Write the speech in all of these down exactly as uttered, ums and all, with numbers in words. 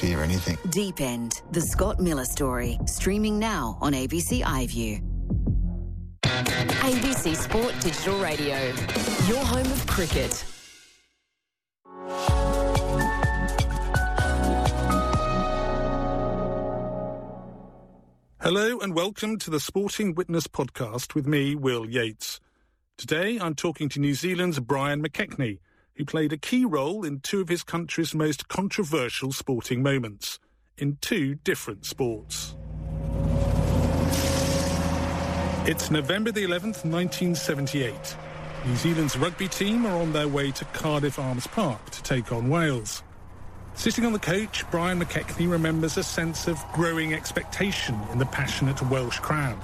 fear anything. Deep End, the Scott Miller story, streaming now on A B C iView. A B C Sport Digital Radio, your home of cricket. Hello and welcome to the Sporting Witness podcast with me, Will Yates. Today I'm talking to New Zealand's Brian McKechnie, who played a key role in two of his country's most controversial sporting moments, in two different sports. It's November the eleventh, nineteen seventy-eight. New Zealand's rugby team are on their way to Cardiff Arms Park to take on Wales. Sitting on the coach, Brian McKechnie remembers a sense of growing expectation in the passionate Welsh crowd.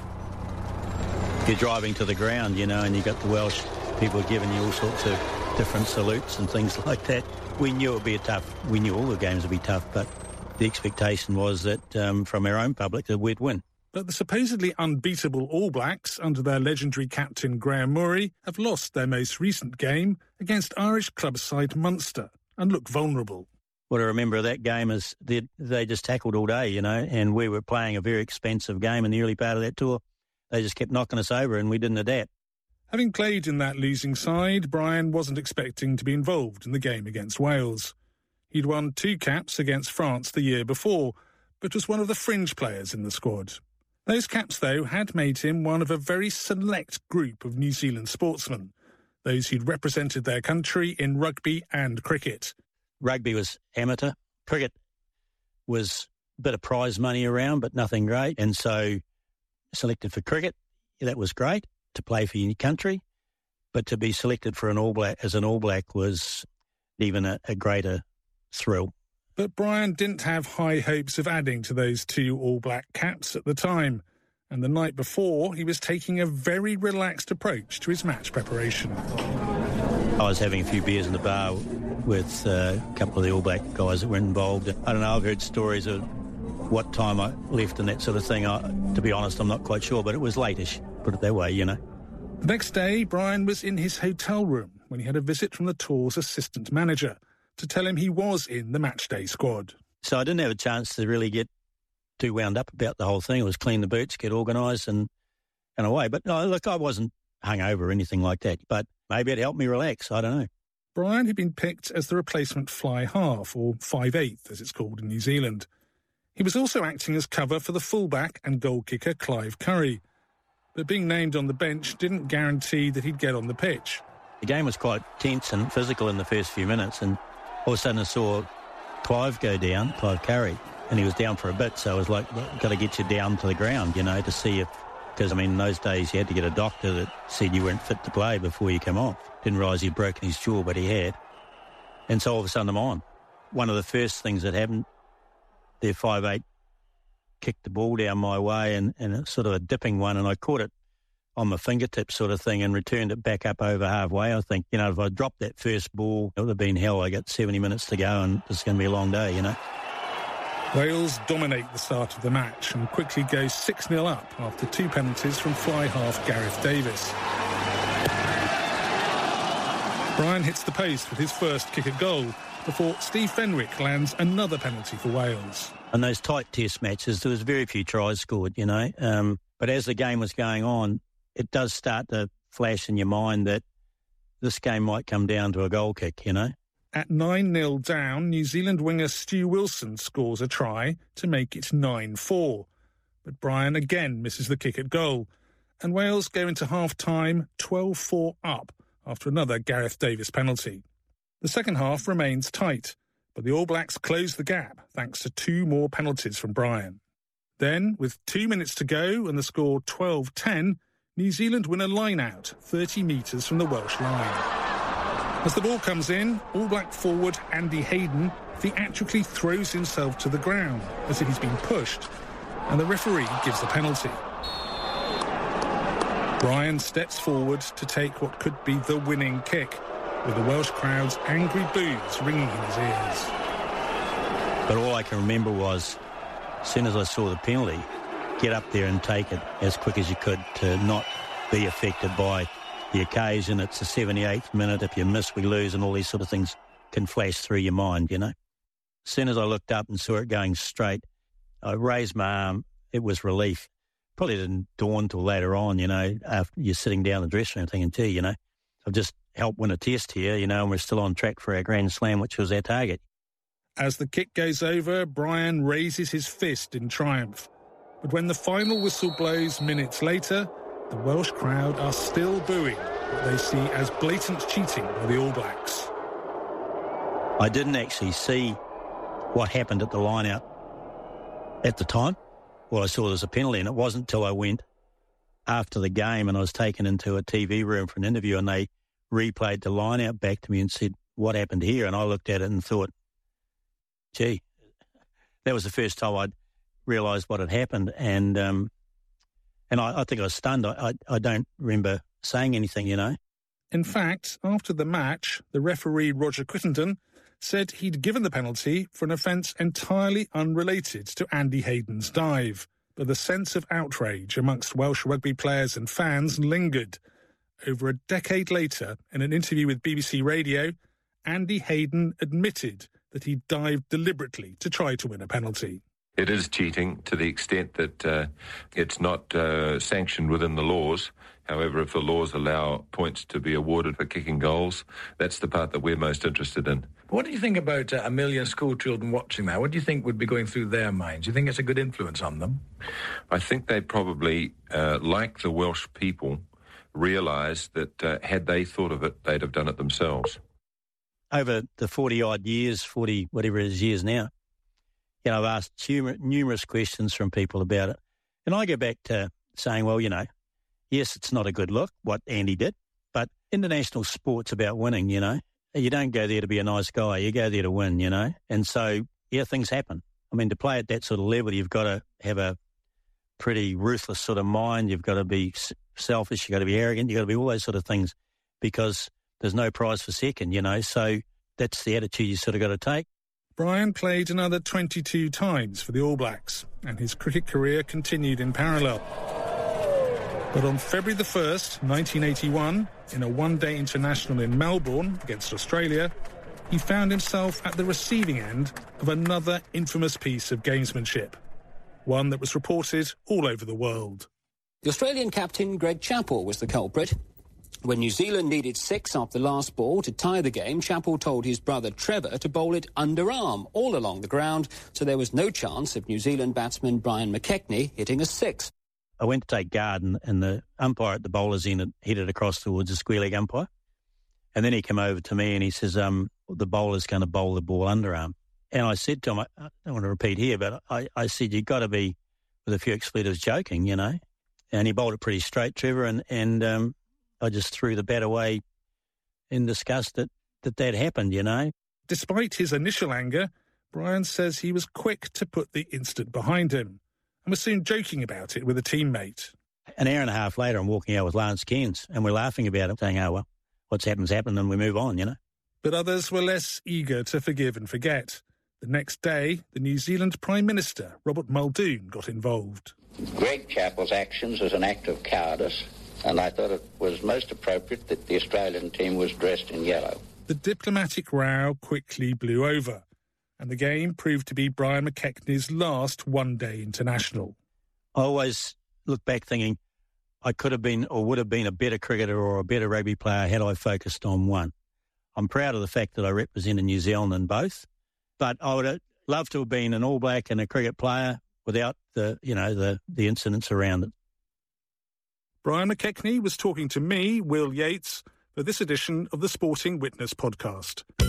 You're driving to the ground, you know, and you got the Welsh people giving you all sorts of different salutes and things like that. We knew it would be a tough, we knew all the games would be tough, but the expectation was that um, from our own public that we'd win. But the supposedly unbeatable All Blacks, under their legendary captain Graham Murray, have lost their most recent game against Irish club side Munster and look vulnerable. What I remember of that game is they, they just tackled all day, you know, and we were playing a very expensive game in the early part of that tour. They just kept knocking us over and we didn't adapt. Having played in that losing side, Brian wasn't expecting to be involved in the game against Wales. He'd won two caps against France the year before, but was one of the fringe players in the squad. Those caps, though, had made him one of a very select group of New Zealand sportsmen, those who'd represented their country in rugby and cricket. Rugby was amateur. Cricket was a bit of prize money around, but nothing great. And so selected for cricket, that was great to play for your country. But to be selected for an All Black as an All Black was even a, a greater thrill. But Brian didn't have high hopes of adding to those two All Black caps at the time. And the night before, he was taking a very relaxed approach to his match preparation. I was having a few beers in the bar with uh, a couple of the All Black guys that were involved. I don't know, I've heard stories of what time I left and that sort of thing. I, to be honest, I'm not quite sure, but it was late-ish, put it that way, you know. The next day, Brian was in his hotel room when he had a visit from the tour's assistant manager to tell him he was in the matchday squad. So I didn't have a chance to really get too wound up about the whole thing. It was clean the boots, get organised and, and away. But no, look, I wasn't hungover or anything like that, but maybe it helped me relax, I don't know. Brian had been picked as the replacement fly half, or five-eighth as it's called in New Zealand. He was also acting as cover for the fullback and goal kicker Clive Curry. But being named on the bench didn't guarantee that he'd get on the pitch. The game was quite tense and physical in the first few minutes, and all of a sudden I saw Clive go down, Clive Curry, and he was down for a bit, so I was like, got to get you down to the ground, you know, to see if, because, I mean, in those days you had to get a doctor that said you weren't fit to play before you come off. Didn't realise he'd broken his jaw, but he had. And so all of a sudden I'm on. One of the first things that happened, their five-eight kicked the ball down my way, and, and it's sort of a dipping one, and I caught it on my fingertips sort of thing and returned it back up over halfway. I think, you know, if I dropped that first ball, it would have been hell. I got seventy minutes to go and it's going to be a long day, you know. Wales dominate the start of the match and quickly go six nil up after two penalties from fly half Gareth Davis. Brian hits the post with his first kick at goal before Steve Fenwick lands another penalty for Wales. In those tight test matches, there was very few tries scored, you know. Um, but as the game was going on, it does start to flash in your mind that this game might come down to a goal kick, you know. At nine nil down, New Zealand winger Stu Wilson scores a try to make it nine four. But Brian again misses the kick at goal, and Wales go into half-time twelve four up after another Gareth Davis penalty. The second half remains tight, but the All Blacks close the gap thanks to two more penalties from Brian. Then, with two minutes to go and the score twelve ten, New Zealand win a line-out thirty metres from the Welsh line. As the ball comes in, All Black forward Andy Hayden theatrically throws himself to the ground as if he's been pushed, and the referee gives the penalty. Brian steps forward to take what could be the winning kick, with the Welsh crowd's angry boos ringing in his ears. But all I can remember was, as soon as I saw the penalty, get up there and take it as quick as you could to not be affected by the occasion. It's the seventy-eighth minute. If you miss, we lose, and all these sort of things can flash through your mind, you know. As soon as I looked up and saw it going straight, I raised my arm. It was relief. Probably didn't dawn till later on, you know, after you're sitting down in the dressing room thinking, gee, you know, I've just helped win a test here, you know, and we're still on track for our Grand Slam, which was our target. As the kick goes over, Brian raises his fist in triumph. But when the final whistle blows minutes later, the Welsh crowd are still booing what they see as blatant cheating by the All Blacks. I didn't actually see what happened at the line-out at the time. Well, I saw there was a penalty, and it wasn't until I went after the game and I was taken into a T V room for an interview and they replayed the line-out back to me and said, what happened here? And I looked at it and thought, gee, that was the first time I'd realised what had happened. And um, and I, I think I was stunned. I, I, I don't remember saying anything, you know. In fact, after the match, the referee, Roger Crittenden, said he'd given the penalty for an offence entirely unrelated to Andy Hayden's dive. But the sense of outrage amongst Welsh rugby players and fans lingered. Over a decade later, in an interview with B B C Radio, Andy Hayden admitted that he dived deliberately to try to win a penalty. It is cheating to the extent that uh, it's not uh, sanctioned within the laws. However, if the laws allow points to be awarded for kicking goals, that's the part that we're most interested in. What do you think about uh, a million school children watching that? What do you think would be going through their minds? Do you think it's a good influence on them? I think they probably, uh, like the Welsh people, realise that uh, had they thought of it, they'd have done it themselves. Over the forty-odd years, forty, whatever it is years now, you know, I've asked numerous questions from people about it. And I go back to saying, well, you know, yes, it's not a good look, what Andy did, but international sport's about winning, you know. You don't go there to be a nice guy. You go there to win, you know. And so, yeah, things happen. I mean, to play at that sort of level, you've got to have a pretty ruthless sort of mind. You've got to be selfish. You've got to be arrogant. You've got to be all those sort of things because there's no prize for second, you know. So that's the attitude you sort of got to take. Brian played another twenty-two times for the All Blacks, and his cricket career continued in parallel. But on February the first, nineteen eighty-one, in a one-day international in Melbourne against Australia, he found himself at the receiving end of another infamous piece of gamesmanship, one that was reported all over the world. The Australian captain, Greg Chappell, was the culprit. When New Zealand needed six off the last ball to tie the game, Chappell told his brother Trevor to bowl it underarm all along the ground, so there was no chance of New Zealand batsman Brian McKechnie hitting a six. I went to take guard and, and the umpire at the bowler's end had headed across towards the square leg umpire. And then he came over to me and he says, um, the bowler's going to bowl the ball underarm. And I said to him, I, I don't want to repeat here, but I, I said, you've got to be, with a few expletives, joking, you know. And he bowled it pretty straight, Trevor, and, and um, I just threw the bat away in disgust that, that that happened, you know. Despite his initial anger, Brian says he was quick to put the incident behind him and was soon joking about it with a teammate. An hour and a half later, I'm walking out with Lance Cairns, and we're laughing about it, saying, oh, well, what's happened's happened, and we move on, you know. But others were less eager to forgive and forget. The next day, the New Zealand Prime Minister, Robert Muldoon, got involved. Greg Chappell's actions was an act of cowardice, and I thought it was most appropriate that the Australian team was dressed in yellow. The diplomatic row quickly blew over, and the game proved to be Brian McKechnie's last one-day international. I always look back thinking I could have been or would have been a better cricketer or a better rugby player had I focused on one. I'm proud of the fact that I represented New Zealand in both, but I would have loved to have been an All Black and a cricket player without the, you know, the, the incidents around it. Brian McKechnie was talking to me, Will Yates, for this edition of the Sporting Witness podcast.